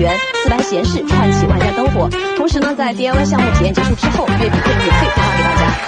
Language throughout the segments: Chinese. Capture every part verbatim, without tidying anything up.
园，四白闲事串起万家灯火。同时呢，在 D I Y 项目体验结束之后，月饼会免费分发给大家。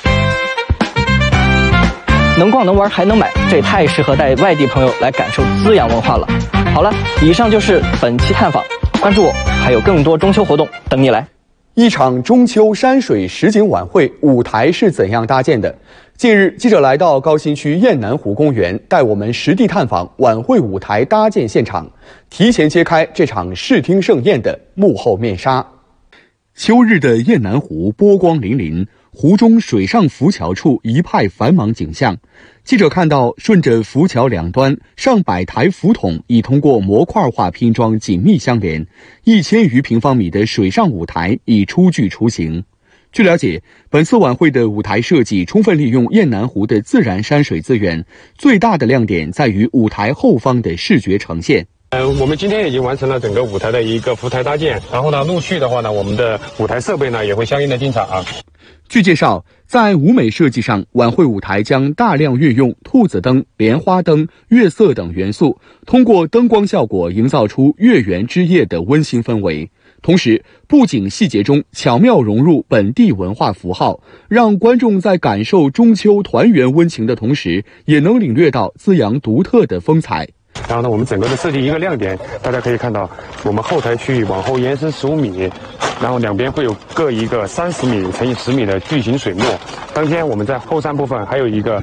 能逛能玩还能买，这也太适合带外地朋友来感受资阳文化了。好了，以上就是本期探访，关注我，还有更多中秋活动等你来。 一场中秋山水实景晚会舞台是怎样搭建的？近日，记者来到高新区雁南湖公园，带我们实地探访晚会舞台搭建现场，提前揭开这场视听盛宴的幕后面纱。秋日的雁南湖波光粼粼，湖中水上浮桥处一派繁忙景象。记者看到，顺着浮桥两端，上百台浮筒已通过模块化拼装紧密相连，一千余平方米的水上舞台已初具雏形。据了解，本次晚会的舞台设计充分利用雁南湖的自然山水资源，最大的亮点在于舞台后方的视觉呈现。 呃，我们今天已经完成了整个舞台的一个浮台搭建，然后呢，陆续的话呢，我们的舞台设备呢也会相应的进场啊。 据介绍，在舞美设计上，晚会舞台将大量运用兔子灯、莲花灯、月色等元素，通过灯光效果营造出月圆之夜的温馨氛围。同时，布景细节中巧妙融入本地文化符号，让观众在感受中秋团圆温情的同时，也能领略到资阳独特的风采。 然后呢，我们整个的设计一个亮点，大家可以看到，我们后台区域往后延伸十五米，然后两边会有各一个三十米乘以十米的巨型水幕。当天我们在后山部分还有一个